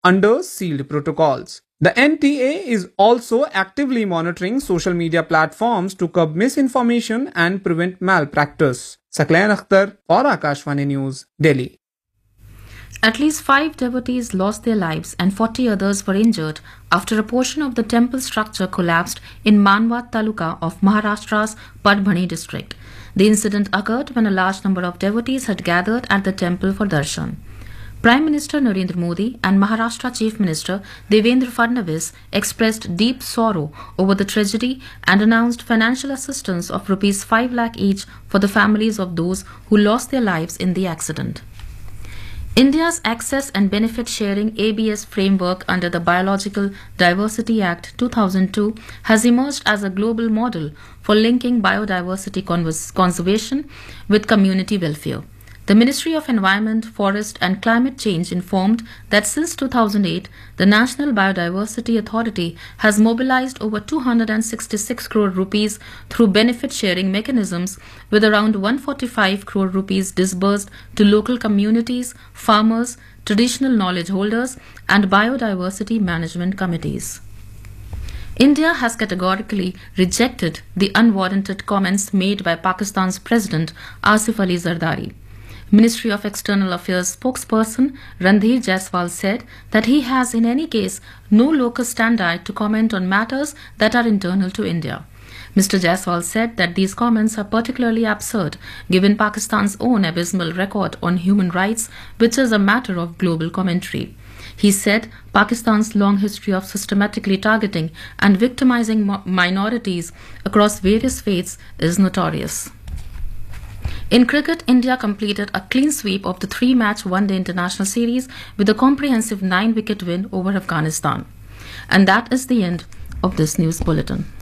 under sealed protocols. The NTA is also actively monitoring social media platforms to curb misinformation and prevent malpractice. Saklan Akhtar for Akashvani News, Delhi. At least 5 devotees lost their lives and 40 others were injured after a portion of the temple structure collapsed in Manwat Taluka of Maharashtra's Parbhani district. The incident occurred when a large number of devotees had gathered at the temple for darshan. Prime Minister Narendra Modi and Maharashtra Chief Minister Devendra Fadnavis expressed deep sorrow over the tragedy and announced financial assistance of Rs 5 lakh each for the families of those who lost their lives in the accident. India's Access and Benefit Sharing ABS framework under the Biological Diversity Act 2002 has emerged as a global model for linking biodiversity conservation with community welfare. The Ministry of Environment, Forest and Climate Change informed that since 2008, the National Biodiversity Authority has mobilized over 266 crore rupees through benefit sharing mechanisms, with around 145 crore rupees disbursed to local communities, farmers, traditional knowledge holders and biodiversity management committees. India has categorically rejected the unwarranted comments made by Pakistan's President Asif Ali Zardari. Ministry of External Affairs spokesperson Randhir Jaiswal said that he has in any case no locus standi to comment on matters that are internal to India. Mr. Jaiswal said that these comments are particularly absurd given Pakistan's own abysmal record on human rights, which is a matter of global commentary. He said Pakistan's long history of systematically targeting and victimizing minorities across various faiths is notorious. In cricket, India completed a clean sweep of the 3-match one-day international series with a comprehensive 9-wicket win over Afghanistan. And that is the end of this news bulletin.